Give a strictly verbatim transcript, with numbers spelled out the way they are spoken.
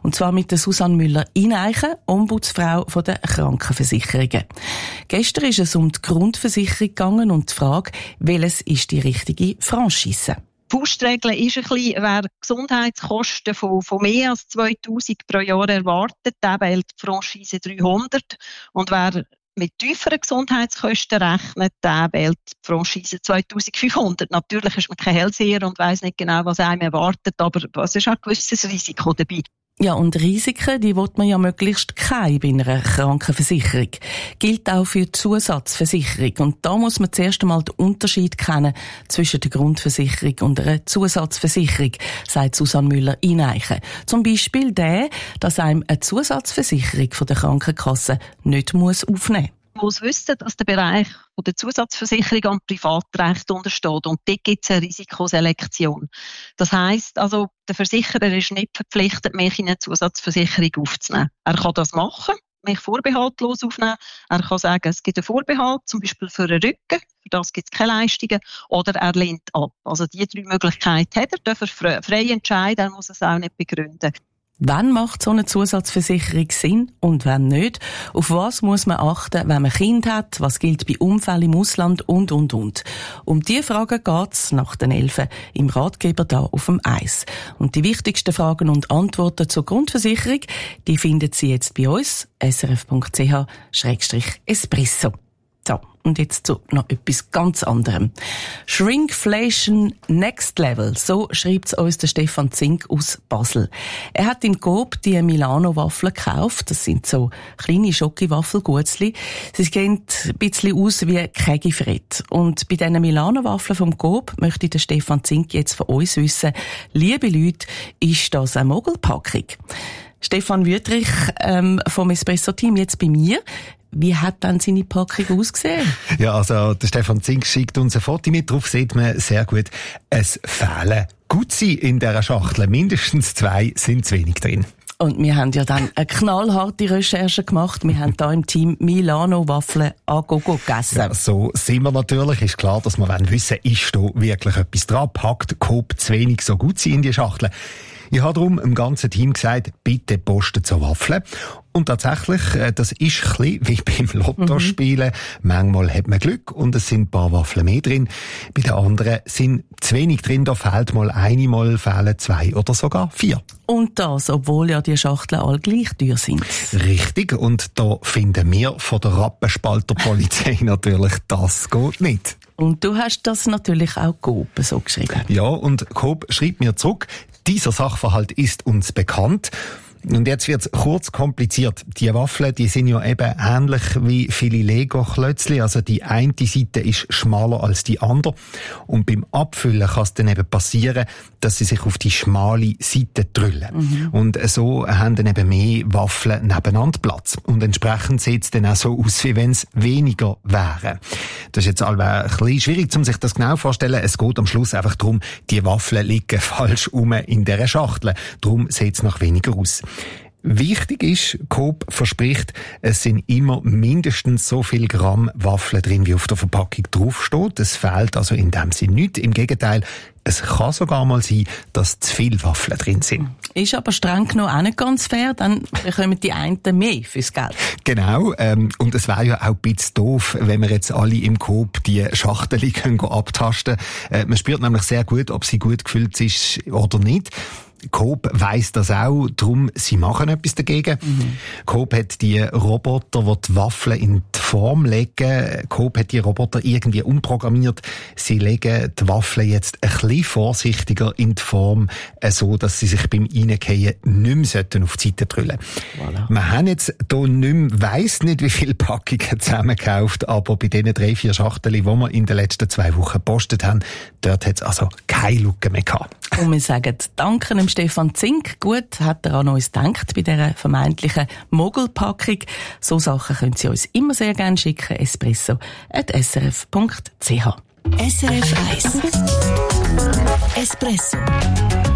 Und zwar mit der Susanne Müller-Ineichen, Ombudsfrau von der Krankenversicherungen. Gestern ist es um die Grundversicherung gegangen und die Frage, welches ist die richtige Franchise? Die Faustregel ist ein bisschen, wer Gesundheitskosten von, von mehr als zweitausend pro Jahr erwartet, der wählt die Franchise dreihundert. Und wer mit tieferen Gesundheitskosten rechnet, der wählt die Franchise zweitausendfünfhundert. Natürlich ist man kein Hellseher und weiss nicht genau, was einem erwartet, aber es ist auch ein gewisses Risiko dabei. Ja, und Risiken, die will man ja möglichst keine bei einer Krankenversicherung. Gilt auch für die Zusatzversicherung. Und da muss man zuerst einmal den Unterschied kennen zwischen der Grundversicherung und einer Zusatzversicherung, sagt Susanne Müller-Ineichen. Zum Beispiel der, dass einem eine Zusatzversicherung von der Krankenkasse nicht muss aufnehmen muss. Man muss wissen, dass der Bereich der Zusatzversicherung am Privatrecht untersteht. Und dort gibt es eine Risikoselektion. Das heisst, also, der Versicherer ist nicht verpflichtet, mich in eine Zusatzversicherung aufzunehmen. Er kann das machen, mich vorbehaltlos aufnehmen. Er kann sagen, es gibt einen Vorbehalt, zum Beispiel für den Rücken. Für das gibt es keine Leistungen. Oder er lehnt ab. Also, die drei Möglichkeiten hat er. Darf er frei entscheiden. Er muss es auch nicht begründen. Wann macht so eine Zusatzversicherung Sinn und wann nicht? Auf was muss man achten, wenn man Kind hat? Was gilt bei Unfällen im Ausland? Und, und, und. Um diese Fragen geht's nach den Elfen im Ratgeber da auf dem Eis. Und die wichtigsten Fragen und Antworten zur Grundversicherung, die finden Sie jetzt bei uns, s r f punkt c h schrägstrich espresso. So, und jetzt zu noch etwas ganz anderem. Shrinkflation Next Level, so schreibt es uns der Stefan Zink aus Basel. Er hat im Coop die Milano-Waffeln gekauft. Das sind so kleine Schoki-Waffelgutzli. Sie sehen ein bisschen aus wie Kegifred. Und bei diesen Milano-Waffeln vom Coop möchte der Stefan Zink jetzt von uns wissen, liebe Leute, ist das eine Mogelpackung? Stefan Wüthrich ähm, vom Espresso-Team jetzt bei mir. Wie hat dann seine Packung ausgesehen? Ja, also der Stefan Zink schickt uns ein Foto mit, drauf sieht man sehr gut, es fehlen Gutzi in dieser Schachtel. Mindestens zwei sind zu wenig drin. Und wir haben ja dann eine knallharte Recherche gemacht. Wir haben da im Team Milano-Waffeln à gogo gegessen. Ja, so sind wir natürlich. Ist klar, dass wir wissen wollen, ist da wirklich etwas dran? Packt Coop zu wenig so Gutzi in die Schachtel? Ich habe darum dem ganzen Team gesagt, bitte posten zur Waffeln. Und tatsächlich, das ist ein bisschen wie beim Lottospielen. Mhm. Manchmal hat man Glück und es sind ein paar Waffeln mehr drin. Bei den anderen sind zu wenig drin, da fehlt mal eine, mal fehlen zwei oder sogar vier. Und das, obwohl ja die Schachteln alle gleich teuer sind. Richtig, und da finden wir von der Rappenspalter-Polizei natürlich, das geht nicht. Und du hast das natürlich auch Coop so geschrieben. Ja, und Coop schreibt mir zurück, dieser Sachverhalt ist uns bekannt. Und jetzt wird's kurz kompliziert. Die Waffeln, die sind ja eben ähnlich wie viele Lego-Klötzli. Also die eine Seite ist schmaler als die andere. Und beim Abfüllen kann es dann eben passieren, dass sie sich auf die schmale Seite drüllen. Mhm. Und so haben dann eben mehr Waffeln nebeneinander Platz. Und entsprechend sieht es dann auch so aus, wie wenn es weniger wären. Das ist jetzt allweil ein bisschen schwierig, um sich das genau vorzustellen. Es geht am Schluss einfach darum, die Waffeln liegen falsch rum in dieser Schachtel. Darum sieht es nach weniger aus. Wichtig ist, Coop verspricht, es sind immer mindestens so viel Gramm Waffeln drin, wie auf der Verpackung draufsteht. Es fehlt also in dem Sinne nichts. Im Gegenteil, es kann sogar mal sein, dass zu viele Waffeln drin sind. Ist aber streng genommen auch nicht ganz fair, dann bekommen die einen mehr fürs Geld. Genau, ähm, und es wäre ja auch ein bisschen doof, wenn wir jetzt alle im Coop die Schachtel können abtasten. Äh, man spürt nämlich sehr gut, ob sie gut gefüllt ist oder nicht. Coop weiss das auch, darum, sie machen etwas dagegen. Mhm. Coop hat die Roboter, die die Waffeln in die Form legen. Coop hat die Roboter irgendwie umprogrammiert. Sie legen die Waffeln jetzt ein bisschen vorsichtiger in die Form, so dass sie sich beim Reingehen nicht mehr auf die Seite drüllen. Voilà. Wir haben jetzt hier nicht mehr, weiss nicht, wie viele Packungen zusammengekauft, aber bei diesen drei, vier Schachteln, die wir in den letzten zwei Wochen gepostet haben, dort hat es also keine Lücke mehr gehabt. Und wir sagen Danke dem Stefan Zink. Gut, hat er an uns gedacht bei dieser vermeintlichen Mogelpackung. So Sachen können Sie uns immer sehr gerne schicken. espresso at s r f punkt c h. S R F eins Espresso.